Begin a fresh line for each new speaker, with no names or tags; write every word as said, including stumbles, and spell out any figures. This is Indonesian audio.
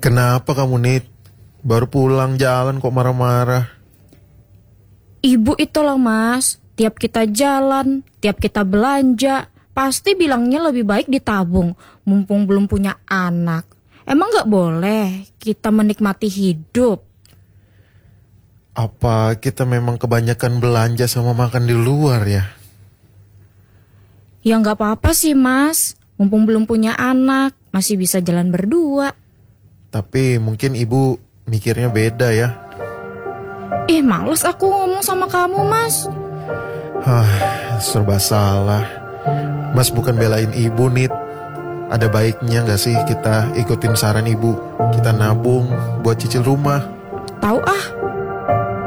Kenapa kamu, Nit? Baru pulang jalan kok marah-marah?
Ibu itulah mas, tiap kita jalan, tiap kita belanja, pasti bilangnya lebih baik ditabung, mumpung belum punya anak. Emang gak boleh kita menikmati hidup?
Apa kita memang kebanyakan belanja sama makan di luar ya?
Ya gak apa-apa sih mas, mumpung belum punya anak, masih bisa jalan berdua.
Tapi mungkin ibu mikirnya beda ya.
Ih males aku ngomong sama kamu mas.
Hah, serba salah. Mas bukan belain ibu, Nit. Ada baiknya gak sih kita ikutin saran ibu? Kita nabung buat cicil rumah.
Tahu ah,